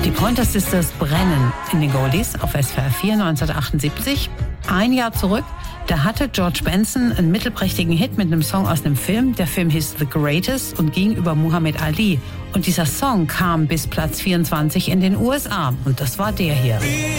Die Pointer Sisters brennen in den Goldies auf SWR 4 1978. Ein Jahr zurück, da hatte George Benson einen mittelprächtigen Hit mit einem Song aus einem Film. Der Film hieß The Greatest und ging über Muhammad Ali. Und dieser Song kam bis Platz 24 in den USA. Und das war der hier.